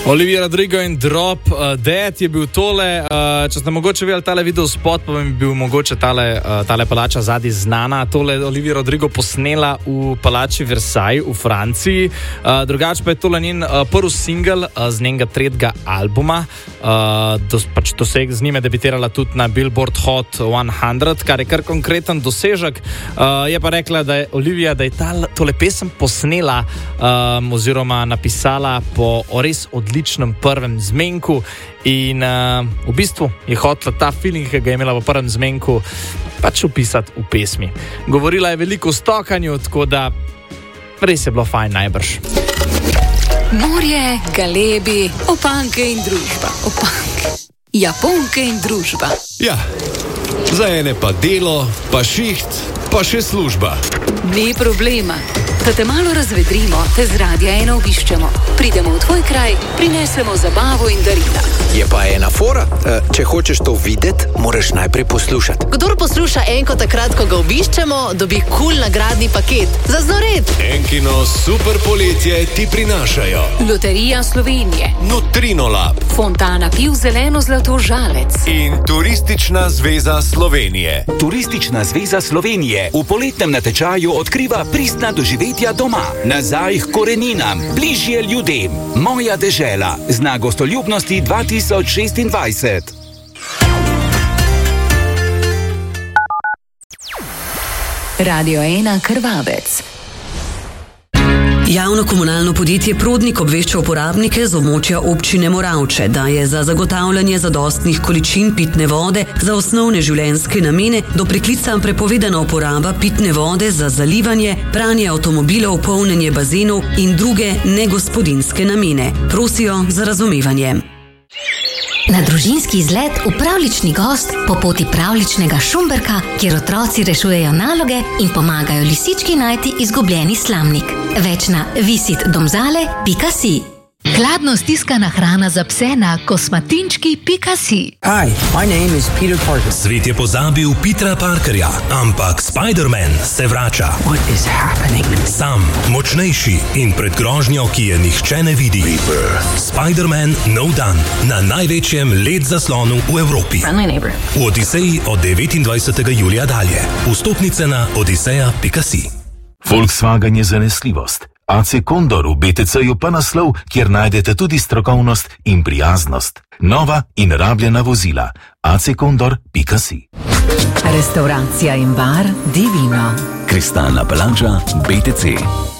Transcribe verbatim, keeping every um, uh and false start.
Olivia Rodrigo in Drop uh, Dead je bil tole. Uh, če ste mogoče videli tale video spot, pa bi bil mogoče tale, uh, tale palača zadnji znana. Tole Olivia Rodrigo posnela v palači Versailles v Franciji. Uh, drugače pa je tole njen uh, prvi singel uh, z njenega tretjega albuma. Uh, dos, pač doseg z njime debitirala tudi na Billboard Hot sto, kar je kar konkreten dosežek. Uh, je pa rekla, da je Olivia, da je ta, tole pesem posnela um, oziroma napisala po res odličnem prvem zmenku in uh, v bistvu je hotela ta feeling, ki ga je imela v prvem zmenku, pač upisati v pesmi. Govorila je veliko o stokanju, tako da res je bilo fajn najbrž. Morje, galebi, opanke in družba. Opanke. Japonke in družba. Ja, za ene pa delo, pa šiht, pa še služba. Ni problema. Da te malo razvedrimo, te z Radia ena obiščemo. Pridemo v tvoj kraj, prinesemo zabavo in darila. Je pa ena fora. Če hočeš to videti, moraš najprej poslušati. Kdor posluša enko takrat, ko ga obiščemo, dobi kul nagradni paket. Za znored. Enkino super poletje ti prinašajo Loterija Slovenije, Nutrino Lab, Fontana piv zeleno zlato žalec in Turistična zveza Slovenije. Turistična zveza Slovenije v poletnem natečaju odkriva pristna doživetja doma. Nazaj k koreninam, bližje ljudem. Moja dežela, znak gostoljubnosti dva tisoč šestindvajset. Radio ena Krvavec. Javno komunalno podjetje Prodnik obvešča uporabnike z območja občine Moravče, da je za zagotavljanje zadostnih količin pitne vode za osnovne življenjske namene do preklica prepovedana uporaba pitne vode za zalivanje, pranje avtomobilov, polnjenje bazenov in druge negospodinske namene. Prosijo za razumevanje. Na družinski izlet v pravlični gost po poti pravličnega Šumberka, kjer otroci rešujejo naloge in pomagajo lisički najti izgubljeni slamnik. Več na visit domzale pika si. Hladno stiskana hrana za pse na kosmatinčki pika si. Hi, my name is Peter Parker. Svet je pozabil Petera Parkerja, ampak Spider-Man se vrača. What is happening? Sam, močnejši in pred grožnjo, ki je nihče ne vidi. Rebirth. Spider-Man No Dan na največjem led zaslonu v Evropi. Friendly neighbor. V Odiseji od devetindvajsetega julija dalje. Vstopnice na odiseja pika si. Volkswagen je zanesljivost. A C Condor v B T C-ju pa naslov, kjer najdete tudi strokovnost in prijaznost. Nova in rabljena vozila. A C Condor pika si. Restauracija in bar Divino. Kristalna palača B T C.